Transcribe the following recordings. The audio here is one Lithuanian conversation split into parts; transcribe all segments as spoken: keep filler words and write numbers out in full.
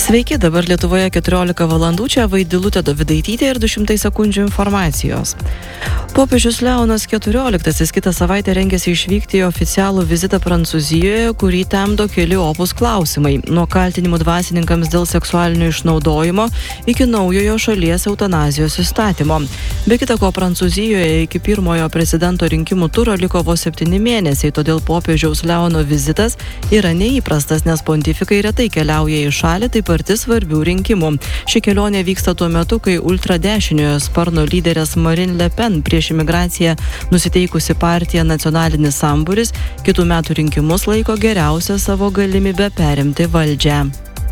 Sveiki, dabar Lietuvoje keturiolika valandų, čia Vaidilutė Dovidaitytė ir du šimtai sekundžių informacijos. Popiežius Leonas keturioliktasis kitą savaitę rengiasi išvykti į oficialų vizitą Prancūzijoje, kurį temdo keli opūs klausimai – nuo kaltinimų dvasininkams dėl seksualinio išnaudojimo iki naujojo šalies eutanazijos įstatymo. Be kita ko, Prancūzijoje iki pirmojo prezidento rinkimų turo liko vos septyni mėnesiai, todėl popiežiaus Leono vizitas yra neįprastas, nes pontifikai retai keliauja į šalį taip arti svarbių rinkimų. Ši kelionė vyksta tuo metu, kai ultradešiniojo sparno lyderės Marine Le Pen prieš imigraciją nusiteikusi partija Nacionalinis sambūris kitų metų rinkimus laiko geriausią savo galimybę perimti valdžią.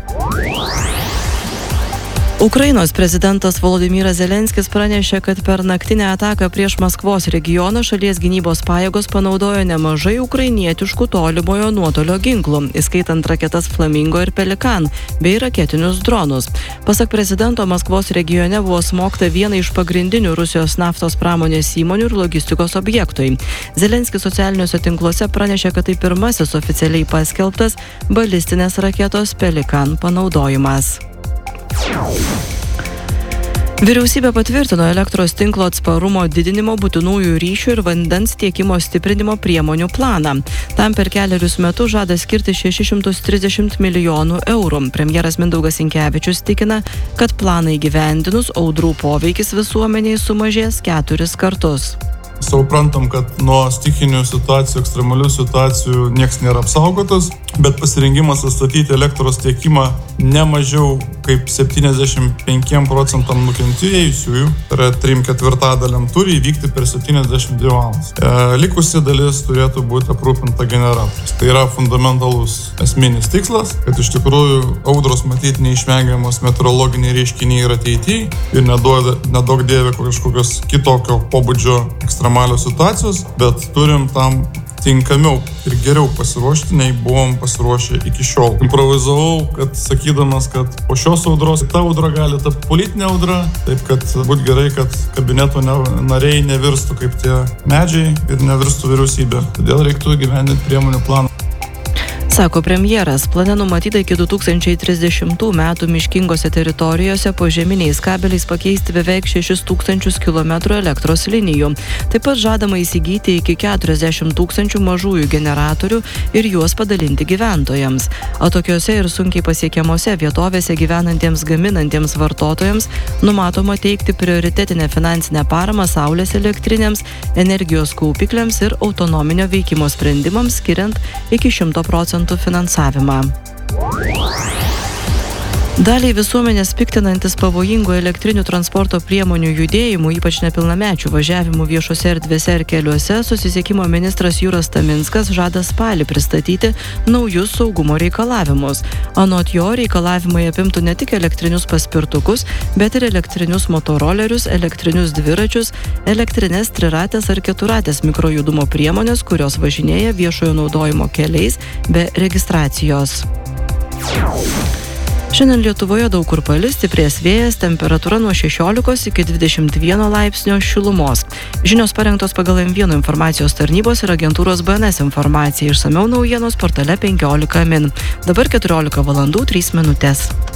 Ukrainos prezidentas Volodymyras Zelenskis pranešė, kad per naktinę ataką prieš Maskvos regioną šalies gynybos pajėgos panaudojo nemažai ukrainietiškų tolimojo nuotolio ginklų, įskaitant raketas Flamingo ir Pelikan, bei raketinius dronus. Pasak prezidento, Maskvos regione buvo smogta viena iš pagrindinių Rusijos naftos pramonės įmonių ir logistikos objektui. Zelenskis socialiniuose tinkluose pranešė, kad tai pirmasis oficialiai paskelbtas balistinės raketos Pelikan panaudojimas. Vyriausybė patvirtino elektros tinklo atsparumo didinimo, būtinųjų ryšių ir vandens tiekimo stiprinimo priemonių planą. Tam per kelerius metus žada skirti šešis šimtus trisdešimt milijonų eurų. Premjeras Mindaugas Sinkevičius tikina, kad planą įgyvendinus audrų poveikis visuomeniai sumažės keturis kartus. Suprantam, kad nuo stichinių situacijų, ekstremalių situacijų nieks nėra apsaugotas, bet pasirengimas atstatyti elektros tiekimą ne mažiau kaip septyniasdešimt penkiem procentam nukentėjusiųjų, tai yra trim ketvirtadaliam, turi įvykti per septyniasdešimt dvi valandas. E, likusi dalis turėtų būti aprūpinta generatoriais. Tai yra fundamentalus esminis tikslas, kad iš tikrųjų audros matyti neišvengiamos meteorologiniai reiškiniai ir ateityje ir neduoda, nedaug dievė kažkokios kitokio pobūdžio ekstremalios situacijos, bet turim tam tinkamiau ir geriau pasiruošti, nei buvom pasiruošę iki šiol. Improvizavau, kad sakydamas, kad po šios audros ta audra gali tapti politinė audra, taip kad būt gerai, kad kabineto nariai nevirstų kaip tie medžiai ir nevirstų vyriausybė. Todėl reiktų įgyvendinti priemonių planą. Sako premjeras, plane numatyta iki du tūkstančiai trisdešimtų metų miškingose teritorijose požeminiais kabeliais pakeisti beveik šešis tūkstančius kilometrų elektros linijų. Taip pat žadama įsigyti iki keturiasdešimt tūkstančių mažųjų generatorių ir juos padalinti gyventojams. Atokiose ir sunkiai pasiekiamose vietovėse gyvenantiems gaminantiems vartotojams numatoma teikti prioritetinę finansinę paramą saulės elektrinėms, energijos kaupikliams ir autonominio veikimo sprendimams, skiriant iki šimto procentų finansavimą. Daliai visuomenės piktinantis pavojingų elektrinių transporto priemonių judėjimų, ypač nepilnamečių važiavimų viešose erdvėse ir keliuose, susisiekimo ministras Jūras Taminskas žada spalį pristatyti naujus saugumo reikalavimus. Anot jo, reikalavimai apimtų ne tik elektrinius paspirtukus, bet ir elektrinius motorolerius, elektrinius dviračius, elektrinės triratės ar keturatės mikrojudumo priemonės, kurios važinėja viešojo naudojimo keliais be registracijos. Šiandien Lietuvoje daug kur palis, stiprės vėjas, temperatūra nuo šešiolikos iki dvidešimt vieno laipsnio šilumos. Žinios parengtos pagal M vienas informacijos tarnybos ir agentūros B N S informaciją. Išsamiau naujienos portale penkiolika min. Dabar keturiolika valandų trys minutės.